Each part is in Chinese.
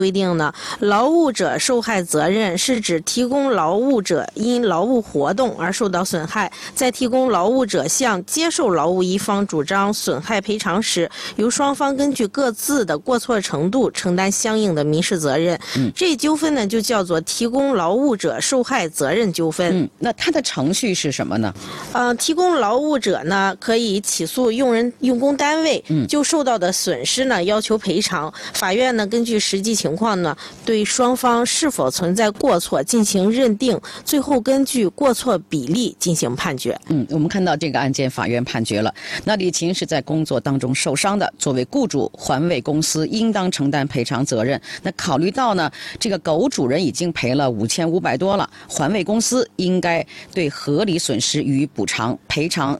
规定呢，劳务者受害责任是指提供劳务者因劳务活动而受到损害，在提供劳务者向接受劳务一方主张损害赔偿时，由双方根据各自的过错程度承担相应的民事责任。这纠纷呢就叫做提供劳务者受害责任纠纷。 那它的程序是什么呢？ 提供劳务者呢可以起诉用工单位就受到的损失呢要求赔偿，法院呢根据实际情况呢对双方是否存在过错进行认定，最后根据过错比例进行判决。 我们看到这个案件法院判决了，那李琴是在工作当中受伤的，作为雇主，环卫公司应当承担赔偿责任。那考虑到呢这个狗主人已经赔了5500多了，环卫公司应该对合理损失予以补偿，赔偿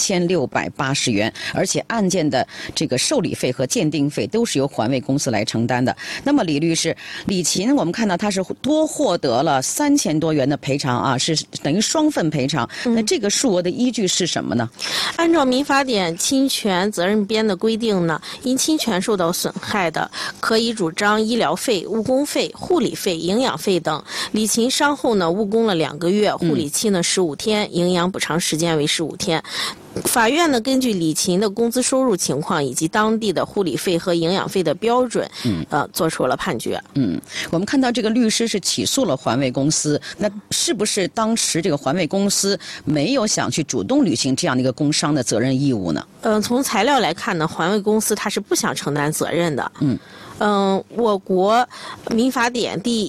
3680元，而且案件的这个受理费和鉴定费都是由环卫公司来承担的。那么李律师，李琴我们看到他是多获得了3000多元的赔偿啊，是等于双份赔偿。那这个数额的依据是什么呢？ 按照民法典侵权责任编的规定呢，因侵权受到损害的，可以主张医疗费、误工费、护理费、营养费等。李琴伤后呢，误工了2个月，护理期呢15天，营养补偿时间为15天。法院呢根据李琴的工资收入情况以及当地的护理费和营养费的标准，做出了判决。 我们看到这个律师是起诉了环卫公司，那是不是当时这个环卫公司没有想去主动履行这样的一个工伤的责任义务呢？ 从材料来看呢，环卫公司它是不想承担责任的。我国民法典第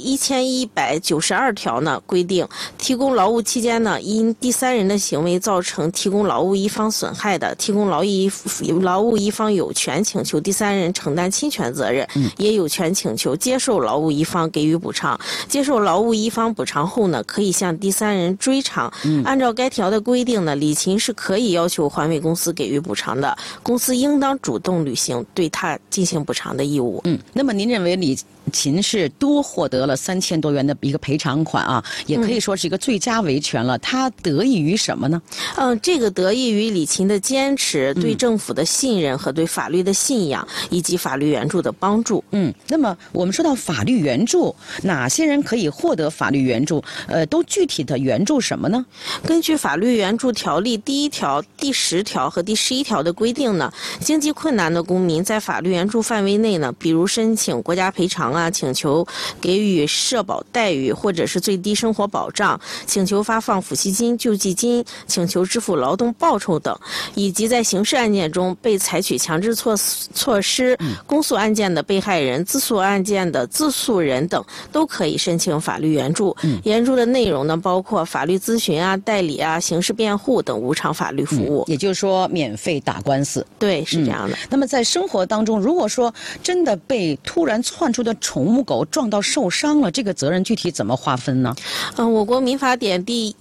1192条呢规定，提供劳务期间呢，因第三人的行为造成提供劳务一方损害的，提供劳务一方有权请求第三人承担侵权责任，也有权请求接受劳务一方给予补偿。接受劳务一方补偿后呢，可以向第三人追偿。按照该条的规定呢，李琴是可以要求环卫公司给予补偿的，公司应当主动履行对他进行补偿的义务。 那么您认为李琴是多获得了3000多元的一个赔偿款啊，也可以说是一个最佳维权了。他得益于什么呢？ 这个得益于李琴的坚持、对政府的信任和对法律的信仰，以及法律援助的帮助。 那么我们说到法律援助，哪些人可以获得法律援助？都具体的援助什么呢？ 根据法律援助条例第1条、第10条和第11条的规定呢，经济困难的公民在法律援助范围内呢，比如申请国家赔偿啊，请求给予社保待遇或者是最低生活保障，请求发放抚恤金、救济金，请求支付劳动报酬等，以及在刑事案件中被采取强制措施、公诉案件的被害人、自诉案件的自诉人等，都可以申请法律援助。援助的内容呢，包括法律咨询啊、代理啊、刑事辩护等无偿法律服务。 也就是说，免费打官司。 对，是这样的。 那么在生活当中，如果说真的被突然窜出的宠物狗撞到受伤了，这个责任具体怎么划分呢？ 我国民法典第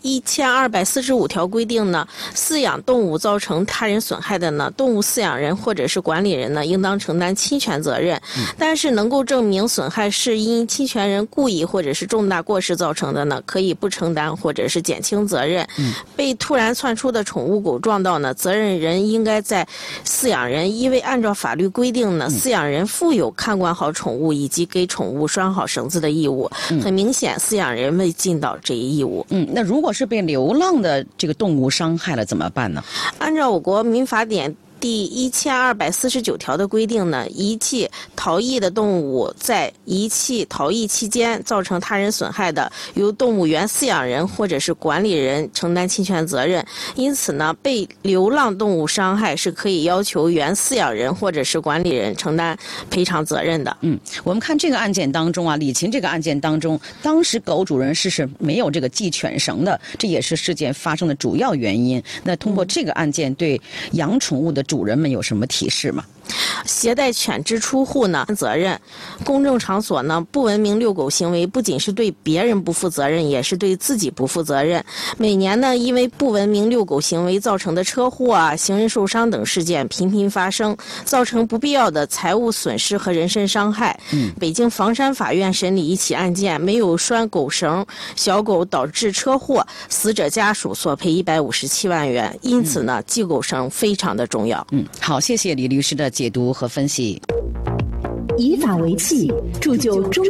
1245条规定呢，饲养动物造成他人损害的呢，动物饲养人或者是管理人呢，应当承担侵权责任。但是能够证明损害是因侵权人故意或者是重大过失造成的呢，可以不承担或者是减轻责任。被突然窜出的宠物狗撞到呢，责任人应该在饲养人，因为按照法律规定呢，饲养人负有看管好宠物以及给宠物拴好绳子的义务。很明显，饲养人未尽到这一义务。 那如果是被流浪的这个动物伤害了怎么办呢？ 按照我国民法典第1249条的规定呢，遗弃逃逸的动物在遗弃逃逸期间造成他人损害的，由动物原饲养人或者是管理人承担侵权责任。因此呢，被流浪动物伤害是可以要求原饲养人或者是管理人承担赔偿责任的。 我们看这个案件当中啊，李琴这个案件当中，当时狗主人是没有这个系犬绳的，这也是事件发生的主要原因。那通过这个案件对养宠物的主人们有什么提示吗？ 携带犬只出户呢，责任。公众场所呢，不文明遛狗行为不仅是对别人不负责任，也是对自己不负责任。每年呢，因为不文明遛狗行为造成的车祸啊、行人受伤等事件频频发生，造成不必要的财物损失和人身伤害。北京房山法院审理一起案件，没有拴狗绳，小狗导致车祸，死者家属索赔157万元。因此呢，系狗绳非常的重要。 好，谢谢李律师的解读和分析。 以法为器，铸就中